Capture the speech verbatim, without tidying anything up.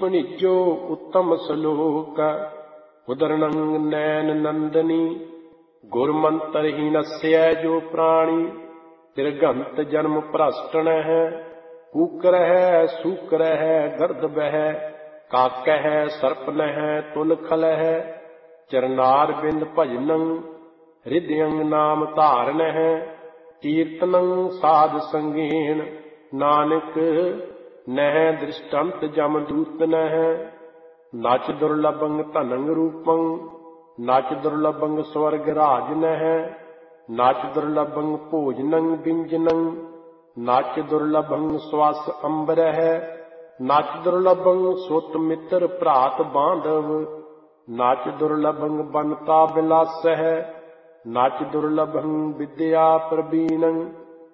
ਭਣਿਜੋ ਉੱਤਮ ਸਲੋਕ ਉਦਰਣੰ ਨੈਨ ਨੰਦਨੀ। ਗੁਰ ਮੰਤਰ ਹੀ ਨਸਿਐ ਜੋ ਪ੍ਰਾਣੀ ਤਿਰਗੰਤ ਜਨਮ ਭ੍ਰਸ਼ਟ ਨਹਿ। ਕੂਕਰਹਿ ਸੂਕਰਹਿ ਗਰਦ ਬਹਿ ਕਾਕਹਿ ਸਰਪ ਨਹਿ ਤੁਲ ਖਲਹਿ। ਚਰਨਾਰ ਬਿੰਦ ਭਜਨੰ ਹਿਰਦਯੰ ਨਾਮ ਧਾਰਨਹਿ। ਕੀਰਤਨੰ ਸਾਧ ਸੰਗੀਣ ਨਾਨਕ ਨਹਿ ਦ੍ਰਿਸ਼ਟੰਤ ਜਮ ਦੂਤ ਨਹਿ। ਨਚ ਦੁਰਲਭੰ ਧਨੰ ਰੂਪੰ ਨਚ ਦੁਰਲਭੰ ਸਵਰਗ ਰਾਜ ਨਹਿ। ਨਚ ਦੁਰਲਭੰ ਭੋਜਨੰ ਬਿੰਜਨੰ ਨਚ ਦੁਰਲਭੰ ਸਵਸ ਅੰਬਰਹਿ। ਨਚ ਦੁਰਲਭੰ ਸੁਤ ਮਿੱਤਰ ਭਰਾਤ ਬਾਂਧਵ ਨਚ ਦੁਰਲਭੰ ਬਨਤਾ ਬਿਲਾਸਹਿ। ਨਚ ਦੁਰਲਭੰ ਵਿਦਿਆ ਪ੍ਰਬੀਣੰ